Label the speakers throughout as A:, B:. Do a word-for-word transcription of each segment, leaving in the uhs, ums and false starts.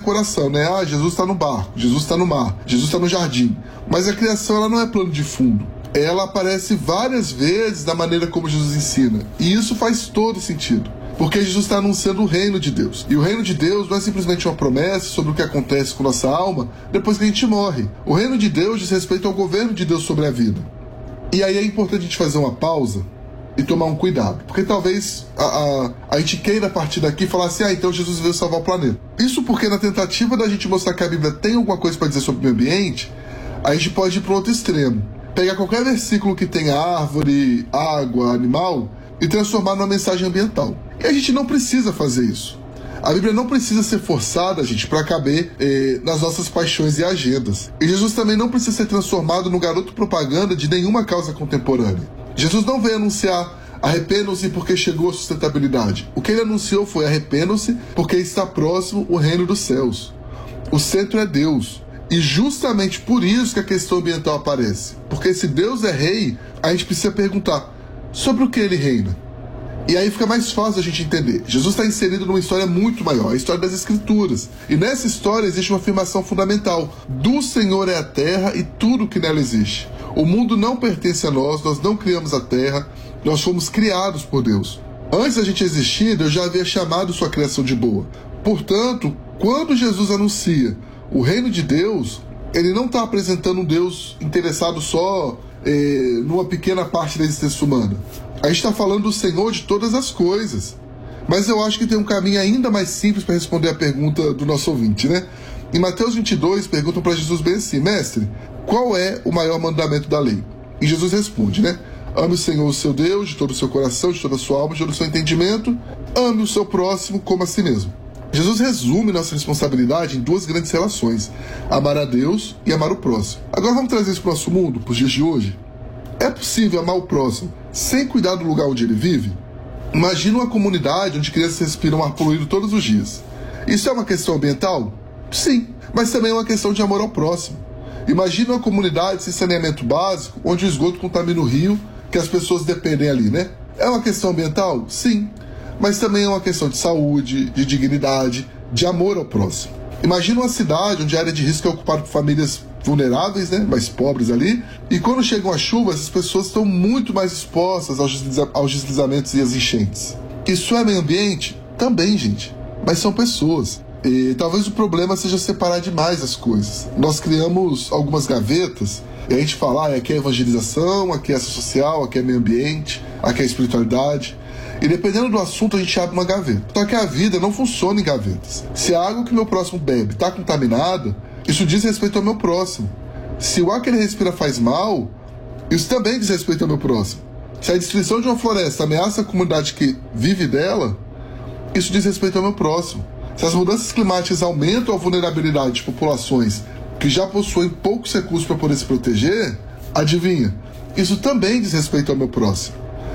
A: coração, né? Ah, Jesus está no barco, Jesus está no mar, Jesus está no jardim. Mas a criação, ela não é plano de fundo. Ela aparece várias vezes da maneira como Jesus ensina. E isso faz todo sentido. Porque Jesus está anunciando o reino de Deus. E o reino de Deus não é simplesmente uma promessa sobre o que acontece com nossa alma depois que a gente morre. O reino de Deus diz respeito ao governo de Deus sobre a vida. E aí é importante a gente fazer uma pausa e tomar um cuidado. Porque talvez a, a, a gente queira partir daqui e falar assim, ah, então Jesus veio salvar o planeta. Isso porque na tentativa da gente mostrar que a Bíblia tem alguma coisa para dizer sobre o meio ambiente, a gente pode ir para o outro extremo. Pegar qualquer versículo que tenha árvore, água, animal e transformar numa mensagem ambiental. E a gente não precisa fazer isso. A Bíblia não precisa ser forçada, gente, para caber eh, nas nossas paixões e agendas. E Jesus também não precisa ser transformado no garoto propaganda de nenhuma causa contemporânea. Jesus não veio anunciar arrependam-se porque chegou a sustentabilidade. O que ele anunciou foi arrependam-se porque está próximo o reino dos céus. O centro é Deus. E justamente por isso que a questão ambiental aparece. Porque se Deus é rei, a gente precisa perguntar sobre o que ele reina. E aí fica mais fácil a gente entender. Jesus está inserido numa história muito maior, a história das Escrituras. E nessa história existe uma afirmação fundamental. Do Senhor é a terra e tudo que nela existe. O mundo não pertence a nós, nós não criamos a terra, nós fomos criados por Deus. Antes da gente existir, Deus já havia chamado sua criação de boa. Portanto, quando Jesus anuncia o reino de Deus, ele não está apresentando um Deus interessado só eh, numa pequena parte da existência humana. A gente está falando do Senhor de todas as coisas. Mas eu acho que tem um caminho ainda mais simples para responder a pergunta do nosso ouvinte, né? Em Mateus vinte e dois, perguntam para Jesus bem assim, mestre, qual é o maior mandamento da lei? E Jesus responde, né? Ame o Senhor, o seu Deus, de todo o seu coração, de toda a sua alma, de todo o seu entendimento. Ame o seu próximo como a si mesmo. Jesus resume nossa responsabilidade em duas grandes relações, amar a Deus e amar o próximo. Agora vamos trazer isso para o nosso mundo, para os dias de hoje? É possível amar o próximo sem cuidar do lugar onde ele vive? Imagina uma comunidade onde crianças respiram ar poluído todos os dias. Isso é uma questão ambiental? Sim, mas também é uma questão de amor ao próximo. Imagina uma comunidade sem saneamento básico, onde o esgoto contamina o rio, que as pessoas dependem ali, né? É uma questão ambiental? Sim, mas também é uma questão de saúde, de dignidade, de amor ao próximo. Imagina uma cidade onde a área de risco é ocupada por famílias vulneráveis, né, mais pobres ali, e quando chegam as chuvas, as pessoas estão muito mais expostas aos, desliza- aos deslizamentos e às enchentes. Isso é meio ambiente? Também, gente, mas são pessoas. E talvez o problema seja separar demais as coisas. Nós criamos algumas gavetas, e a gente fala, ah, aqui é evangelização, aqui é ação social, aqui é meio ambiente, aqui é espiritualidade. E dependendo do assunto, a gente abre uma gaveta. Só que a vida não funciona em gavetas. Se a água que meu próximo bebe está contaminada, isso diz respeito ao meu próximo. Se o ar que ele respira faz mal, isso também diz respeito ao meu próximo. Se a destruição de uma floresta ameaça a comunidade que vive dela, isso diz respeito ao meu próximo. Se as mudanças climáticas aumentam a vulnerabilidade de populações que já possuem poucos recursos para poder se proteger, adivinha, isso também diz respeito ao meu próximo.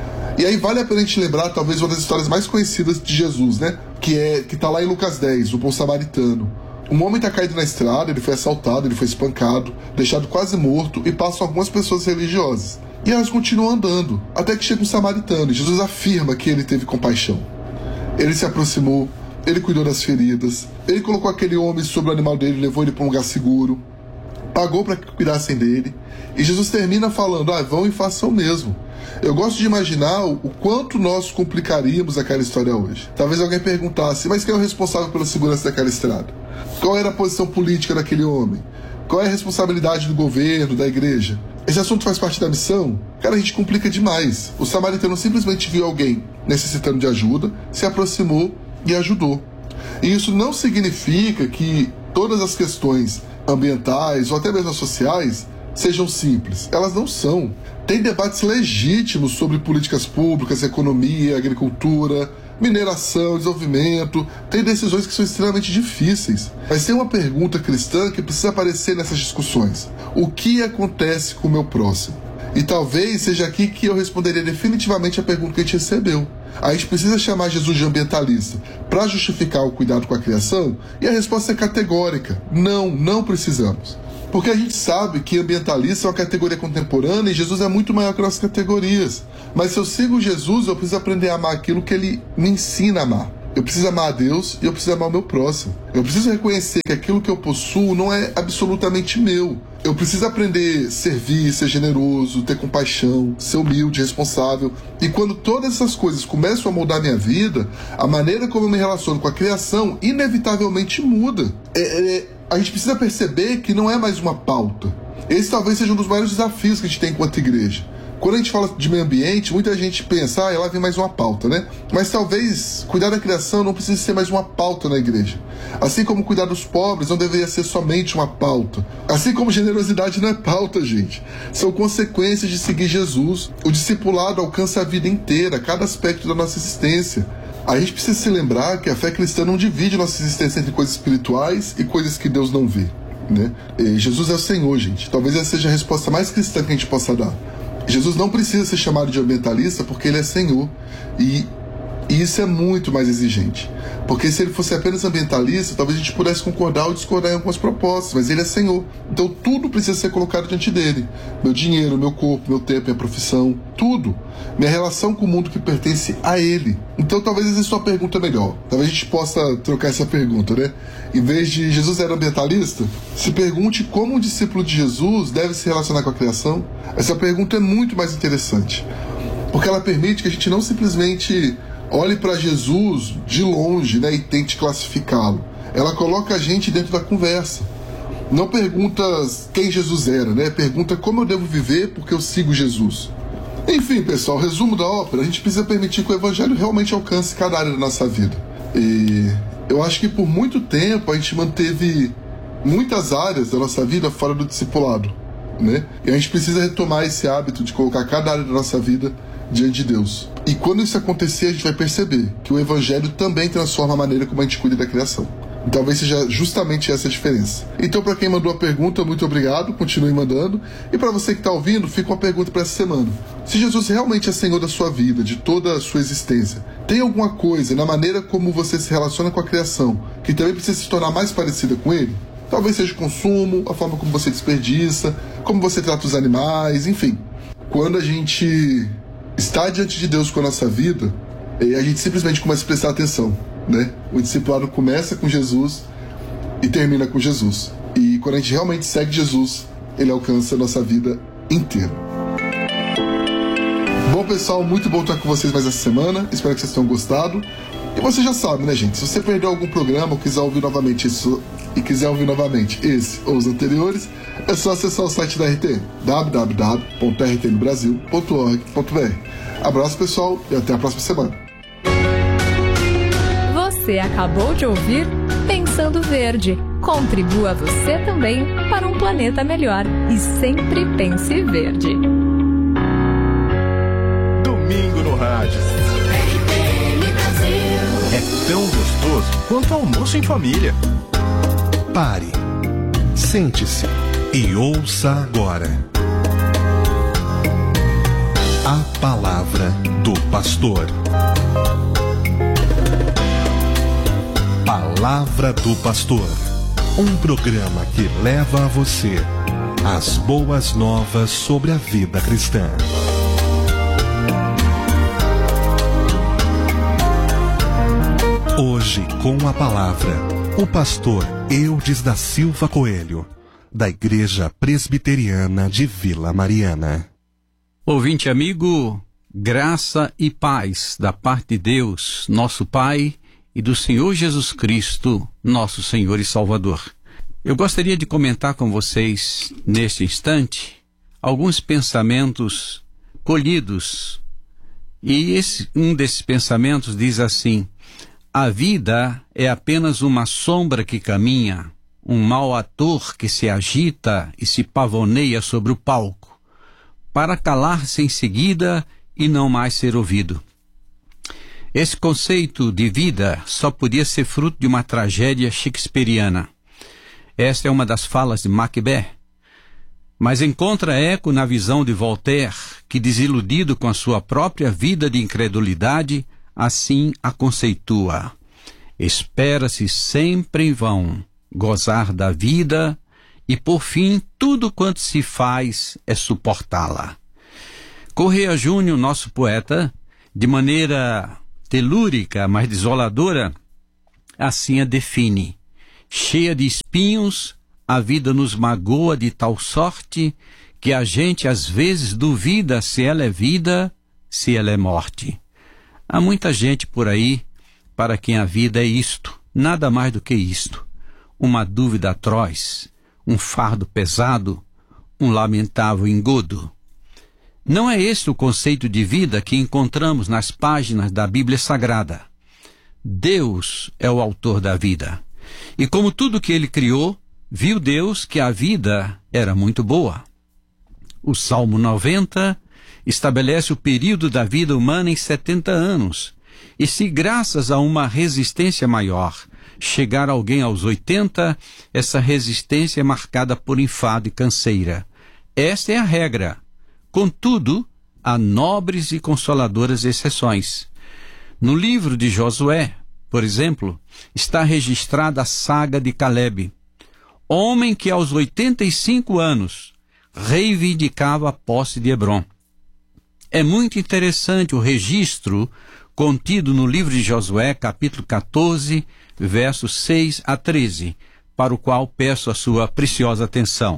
A: E aí vale a pena a gente lembrar talvez uma das histórias mais conhecidas de Jesus, né? Que é que está lá em Lucas dez, o bom samaritano. Um homem está caído na estrada, ele foi assaltado, ele foi espancado, deixado quase morto, e passam algumas pessoas religiosas. E elas continuam andando, até que chega um samaritano, e Jesus afirma que ele teve compaixão. Ele se aproximou, ele cuidou das feridas, ele colocou aquele homem sobre o animal dele, levou ele para um lugar seguro, pagou para que cuidassem dele, e Jesus termina falando, ah, vão e façam o mesmo. Eu gosto de imaginar o quanto nós complicaríamos aquela história hoje. Talvez alguém perguntasse, mas quem é o responsável pela segurança daquela estrada? Qual era a posição política daquele homem? Qual é a responsabilidade do governo, da igreja? Esse assunto faz parte da missão? Cara, a gente complica demais. O samaritano simplesmente viu alguém necessitando de ajuda, se aproximou e ajudou. E isso não significa que todas as questões ambientais ou até mesmo sociais sejam simples. Elas não são. Tem debates legítimos sobre políticas públicas, economia, agricultura, mineração, desenvolvimento. Tem decisões que são extremamente difíceis. Mas tem uma pergunta cristã que precisa aparecer nessas discussões. O que acontece com o meu próximo? E talvez seja aqui que eu responderia definitivamente a pergunta que a gente recebeu. A gente precisa chamar Jesus de ambientalista para justificar o cuidado com a criação? E a resposta é categórica. Não, não precisamos. Porque a gente sabe que ambientalista é uma categoria contemporânea e Jesus é muito maior que nossas categorias. Mas se eu sigo Jesus, eu preciso aprender a amar aquilo que ele me ensina a amar. Eu preciso amar a Deus e eu preciso amar o meu próximo. Eu preciso reconhecer que aquilo que eu possuo não é absolutamente meu. Eu preciso aprender a servir, ser generoso, ter compaixão, ser humilde, responsável. E quando todas essas coisas começam a moldar a minha vida, a maneira como eu me relaciono com a criação inevitavelmente muda. É, é, a gente precisa perceber que não é mais uma pauta. Esse talvez seja um dos maiores desafios que a gente tem enquanto igreja. Quando a gente fala de meio ambiente, muita gente pensa, ah, lá vem mais uma pauta, né? Mas talvez cuidar da criação não precise ser mais uma pauta na igreja. Assim como cuidar dos pobres não deveria ser somente uma pauta. Assim como generosidade não é pauta, gente. São consequências de seguir Jesus. O discipulado alcança a vida inteira, cada aspecto da nossa existência. A gente precisa se lembrar que a fé cristã não divide nossa existência entre coisas espirituais e coisas que Deus não vê, né? E Jesus é o Senhor, gente. Talvez essa seja a resposta mais cristã que a gente possa dar. Jesus não precisa ser chamado de ambientalista porque ele é Senhor. E, e isso é muito mais exigente. Porque se ele fosse apenas ambientalista, talvez a gente pudesse concordar ou discordar em algumas propostas, mas ele é Senhor. Então tudo precisa ser colocado diante dele. Meu dinheiro, meu corpo, meu tempo, minha profissão, tudo. Minha relação com o mundo que pertence a ele. Então talvez exista uma pergunta melhor. Talvez a gente possa trocar essa pergunta, né? Em vez de Jesus era ambientalista, se pergunte como um discípulo de Jesus deve se relacionar com a criação. Essa pergunta é muito mais interessante, porque ela permite que a gente não simplesmente olhe para Jesus de longe, né, e tente classificá-lo. Ela coloca a gente dentro da conversa. Não pergunta quem Jesus era, né? Pergunta como eu devo viver porque eu sigo Jesus. Enfim, pessoal, resumo da ópera, a gente precisa permitir que o Evangelho realmente alcance cada área da nossa vida. E eu acho que por muito tempo a gente manteve muitas áreas da nossa vida fora do discipulado, né? E a gente precisa retomar esse hábito de colocar cada área da nossa vida diante de Deus. E quando isso acontecer, a gente vai perceber que o Evangelho também transforma a maneira como a gente cuida da criação. E talvez seja justamente essa a diferença. Então, para quem mandou a pergunta, muito obrigado, continue mandando. E para você que está ouvindo, fica uma pergunta para essa semana. Se Jesus realmente é Senhor da sua vida, de toda a sua existência, tem alguma coisa na maneira como você se relaciona com a criação que também precisa se tornar mais parecida com Ele? Talvez seja o consumo, a forma como você desperdiça, como você trata os animais, enfim. Quando a gente está diante de Deus com a nossa vida, a gente simplesmente começa a prestar atenção, né? O discipulado começa com Jesus e termina com Jesus. E quando a gente realmente segue Jesus, ele alcança a nossa vida inteira. Bom, pessoal, muito bom estar com vocês mais essa semana. Espero que vocês tenham gostado. E você já sabe, né, gente? Se você perdeu algum programa ou quiser ouvir novamente isso, e quiser ouvir novamente esse ou os anteriores, é só acessar o site da R T N, w w w ponto r t n brasil ponto org ponto b r. Abraço, pessoal, e até a próxima semana.
B: Você acabou de ouvir Pensando Verde. Contribua você também para um planeta melhor. E sempre pense verde.
C: Domingo no rádio. É tão gostoso quanto almoço em família.
D: Pare, sente-se e ouça agora a palavra do pastor. Palavra do Pastor, um programa que leva a você as boas novas sobre a vida cristã. Hoje, com a palavra, o pastor Eudes da Silva Coelho, da Igreja Presbiteriana de Vila Mariana.
E: Ouvinte amigo, graça e paz da parte de Deus, nosso Pai, e do Senhor Jesus Cristo, nosso Senhor e Salvador. Eu gostaria de comentar com vocês, neste instante, alguns pensamentos colhidos. E esse, um desses pensamentos diz assim: a vida é apenas uma sombra que caminha, um mau ator que se agita e se pavoneia sobre o palco, para calar-se em seguida e não mais ser ouvido. Esse conceito de vida só podia ser fruto de uma tragédia shakespeariana. Esta é uma das falas de Macbeth, mas encontra eco na visão de Voltaire, que, desiludido com a sua própria vida de incredulidade, assim a conceitua: espera-se sempre em vão gozar da vida e, por fim, tudo quanto se faz é suportá-la. Correia Júnior, nosso poeta, de maneira telúrica, mais desoladora, assim a define. Cheia de espinhos, a vida nos magoa de tal sorte que a gente às vezes duvida se ela é vida, se ela é morte. Há muita gente por aí para quem a vida é isto, nada mais do que isto. Uma dúvida atroz, um fardo pesado, um lamentável engodo. Não é esse o conceito de vida que encontramos nas páginas da Bíblia Sagrada. Deus é o autor da vida. E como tudo que ele criou, viu Deus que a vida era muito boa. O Salmo noventa estabelece o período da vida humana em setenta anos. E se graças a uma resistência maior chegar alguém aos oitenta, essa resistência é marcada por enfado e canseira. Esta é a regra. Contudo, há nobres e consoladoras exceções. No livro de Josué, por exemplo, está registrada a saga de Caleb, homem que aos oitenta e cinco anos reivindicava a posse de Hebrom. É muito interessante o registro contido no livro de Josué, capítulo quatorze, versos seis a treze, para o qual peço a sua preciosa atenção.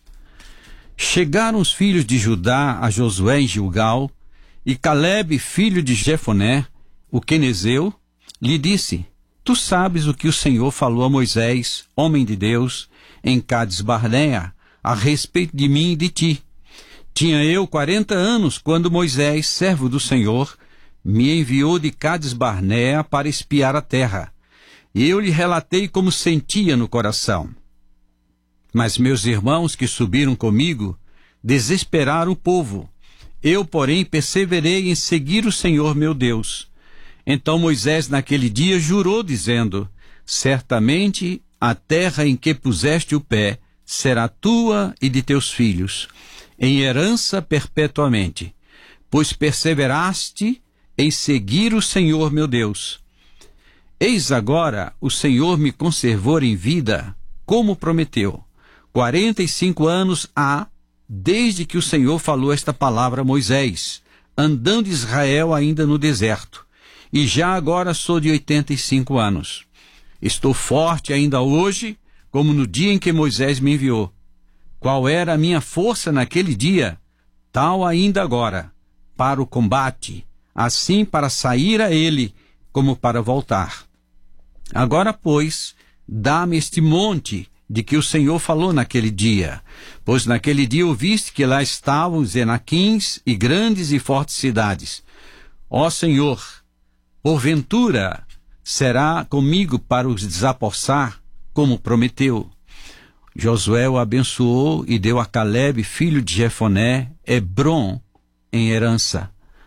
E: Chegaram os filhos de Judá a Josué em Gilgal, e Caleb, filho de Jefoné, o quenezeu, lhe disse: Tu sabes o que o Senhor falou a Moisés, homem de Deus, em Cades Barnea, a respeito de mim e de ti. Tinha eu quarenta anos quando Moisés, servo do Senhor, me enviou de Cades Barnea para espiar a terra. E eu lhe relatei como sentia no coração. Mas meus irmãos que subiram comigo desesperaram o povo. Eu, porém, perseverei em seguir o Senhor meu Deus. Então Moisés naquele dia jurou, dizendo: Certamente a terra em que puseste o pé será tua e de teus filhos, em herança perpetuamente, pois perseveraste em seguir o Senhor meu Deus. Eis agora o Senhor me conservou em vida, como prometeu. Quarenta e cinco anos há desde que o Senhor falou esta palavra a Moisés, andando Israel ainda no deserto. E já agora sou de oitenta e cinco anos. Estou forte ainda hoje, como no dia em que Moisés me enviou. Qual era a minha força naquele dia? Tal ainda agora, para o combate, assim para sair a ele, como para voltar. Agora, pois, dá-me este monte de que o Senhor falou naquele dia, pois naquele dia ouviste que lá estavam os Enaquins e grandes e fortes cidades. Ó Senhor, porventura será comigo para os desapossar, como prometeu. Josué o abençoou e deu a Caleb, filho de Jefoné, Hebrom em herança.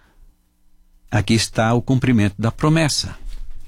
E: Aqui está o cumprimento da promessa.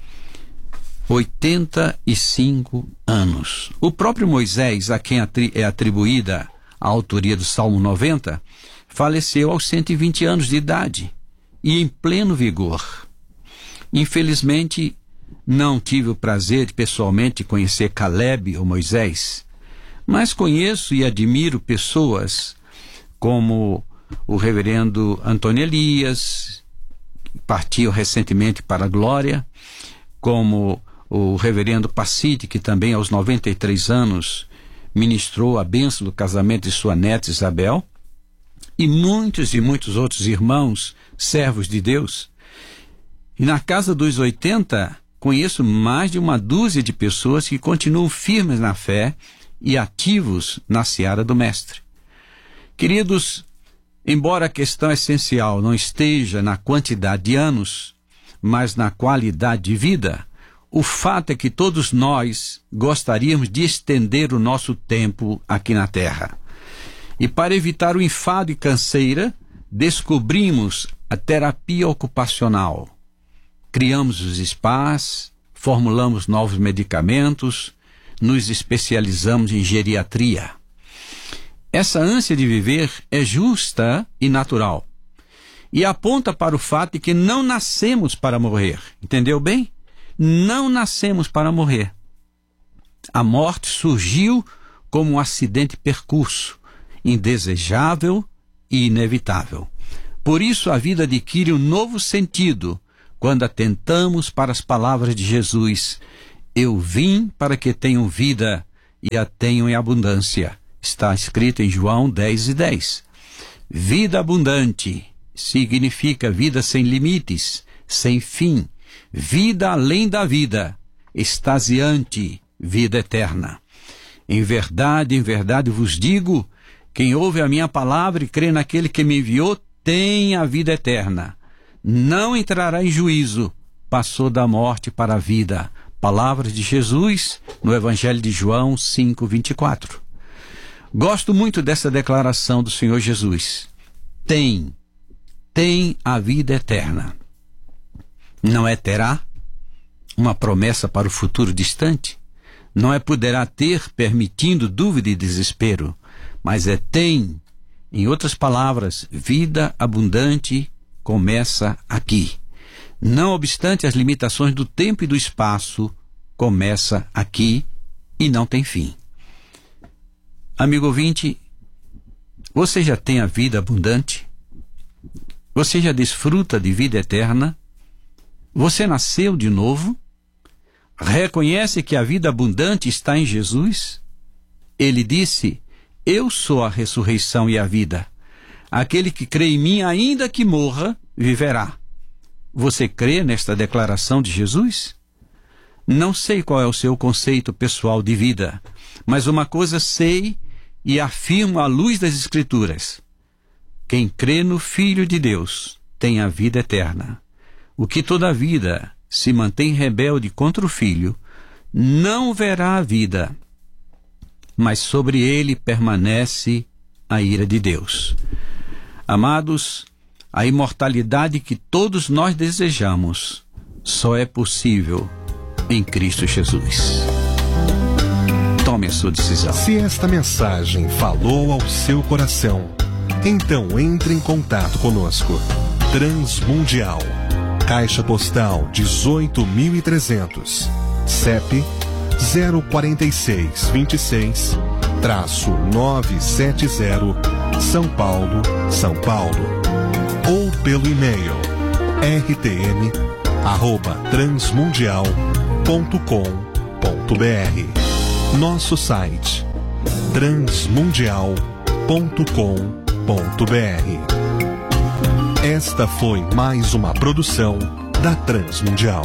E: oitenta e cinco anos. O próprio Moisés, a quem é atribuída a autoria do Salmo noventa, faleceu aos cento e vinte anos de idade e em pleno vigor. Infelizmente, não tive o prazer de pessoalmente conhecer Caleb ou Moisés, mas conheço e admiro pessoas como o reverendo Antônio Elias, que partiu recentemente para a glória, como o reverendo Pacide, que também aos noventa e três anos ministrou a bênção do casamento de sua neta Isabel, e muitos e muitos outros irmãos, servos de Deus. E na casa dos oitenta, conheço mais de uma dúzia de pessoas que continuam firmes na fé e ativos na seara do Mestre. Queridos, embora a questão essencial não esteja na quantidade de anos, mas na qualidade de vida, o fato é que todos nós gostaríamos de estender o nosso tempo aqui na Terra. E para evitar o enfado e canseira, descobrimos a terapia ocupacional. Criamos os spas, formulamos novos medicamentos, nos especializamos em geriatria. Essa ânsia de viver é justa e natural. E aponta para o fato de que não nascemos para morrer. Entendeu bem? Não nascemos para morrer. A morte surgiu como um acidente percurso, indesejável e inevitável. Por isso a vida adquire um novo sentido, quando atentamos para as palavras de Jesus: eu vim para que tenham vida e a tenham em abundância. Está escrito em João dez e dez. Vida abundante significa vida sem limites, sem fim, vida além da vida, extasiante, vida eterna. Em verdade, em verdade vos digo, quem ouve a minha palavra e crê naquele que me enviou, tem a vida eterna. Não entrará em juízo, passou da morte para a vida. Palavras de Jesus no Evangelho de João cinco, vinte e quatro. Gosto muito dessa declaração do Senhor Jesus. Tem, tem a vida eterna. Não é terá? Uma promessa para o futuro distante? Não é poderá ter, permitindo dúvida e desespero, mas é tem. Em outras palavras, vida abundante começa aqui. Não obstante as limitações do tempo e do espaço, começa aqui e não tem fim. Amigo ouvinte, você já tem a vida abundante? Você já desfruta de vida eterna? Você nasceu de novo? Reconhece que a vida abundante está em Jesus? Ele disse: eu sou a ressurreição e a vida. Aquele que crê em mim, ainda que morra, viverá. Você crê nesta declaração de Jesus? Não sei qual é o seu conceito pessoal de vida, mas uma coisa sei e afirmo à luz das Escrituras: quem crê no Filho de Deus tem a vida eterna. O que toda vida se mantém rebelde contra o Filho não verá a vida, mas sobre ele permanece a ira de Deus. Amados, a imortalidade que todos nós desejamos só é possível em Cristo Jesus. Tome a sua decisão.
D: Se esta mensagem falou ao seu coração, então entre em contato conosco. Transmundial, Caixa Postal dezoito mil e trezentos, C E P zero quatro seis vinte e seis, nove sete zero, São Paulo, São Paulo. Ou pelo e-mail r t m arroba transmundial ponto com ponto b r. Nosso site transmundial ponto com ponto b r. Esta foi mais uma produção da Transmundial.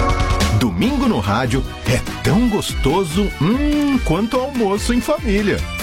C: Domingo no rádio é tão gostoso hum, quanto almoço em família.